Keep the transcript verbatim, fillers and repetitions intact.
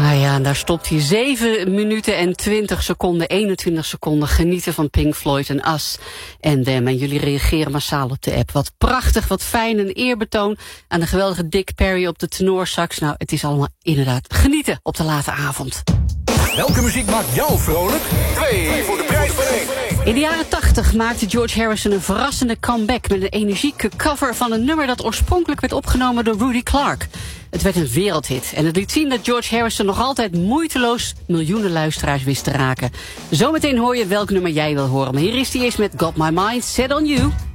Ah ja, en daar stopt hij zeven minuten en twintig seconden, eenentwintig seconden genieten van Pink Floyd en Us en Them. En jullie reageren massaal op de app. Wat prachtig, wat fijn, een eerbetoon aan de geweldige Dick Perry op de tenorsax. Nou, het is allemaal inderdaad genieten op de late avond. Welke muziek maakt jou vrolijk? Twee voor de prijs van één. In de jaren tachtig maakte George Harrison een verrassende comeback met een energieke cover van een nummer dat oorspronkelijk werd opgenomen door Rudy Clark. Het werd een wereldhit en het liet zien dat George Harrison nog altijd moeiteloos miljoenen luisteraars wist te raken. Zometeen hoor je welk nummer jij wil horen, maar hier is hij eerst met Got My Mind Set On You.